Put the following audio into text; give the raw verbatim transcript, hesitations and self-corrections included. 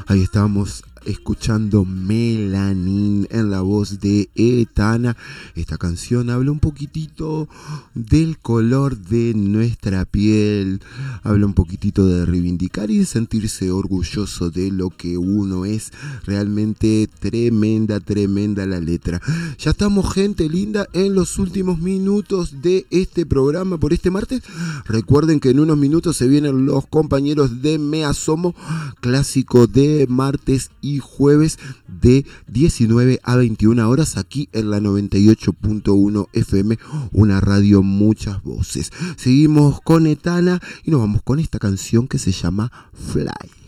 Ahí estábamos escuchando Melanin en la voz de Etana. Esta canción habla un poquitito del color de nuestra piel, habla un poquitito de reivindicar y de sentirse orgulloso de lo que uno es. Realmente tremenda, tremenda la letra. Ya estamos, gente linda, en los últimos minutos de este programa por este martes. Recuerden que en unos minutos se vienen los compañeros de Me Asomo, clásico de martes y jueves de diecinueve a veintiuna horas aquí en la noventa y ocho punto uno F M, una radio muchas voces. Seguimos con Etana y nos vamos con esta canción que se llama Fly.